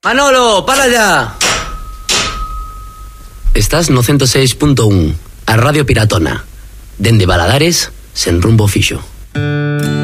Manolo, para ya. Estás no 106.1, a Radio Piratona. Dende Baladares, sen rumbo fixo.